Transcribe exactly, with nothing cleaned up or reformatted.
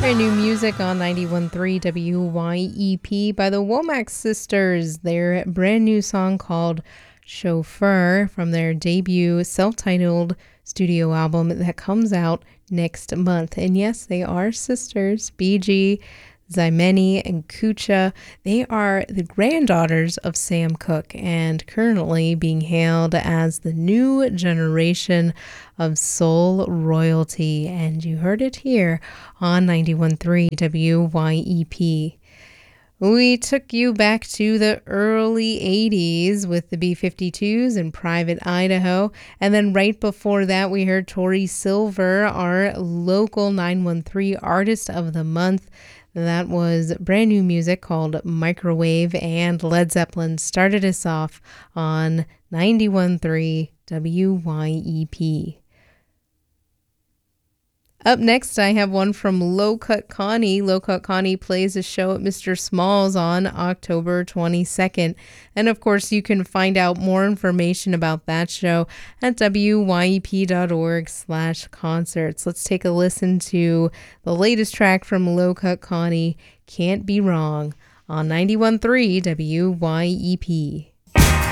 Brand new music on ninety-one point three W Y E P by the Womack Sisters. Their brand new song called Chauffeur from their debut self-titled studio album that comes out next month. And yes, they are sisters, B G, Ximeni, and Kucha. They are the granddaughters of Sam Cooke and currently being hailed as the new generation of soul royalty. And you heard it here on ninety-one point three W Y E P. We took you back to the early eighties with the B fifty-twos and Private Idaho. And then right before that, we heard Tori Silver, our local nine one three Artist of the Month. That was brand new music called Microwave, and Led Zeppelin started us off on ninety-one point three W Y E P. Up next, I have one from Low Cut Connie. Low Cut Connie plays a show at Mister Small's on October twenty-second. And of course, you can find out more information about that show at W Y E P dot org slash concerts. Let's take a listen to the latest track from Low Cut Connie, Can't Be Wrong, on ninety-one point three W Y E P.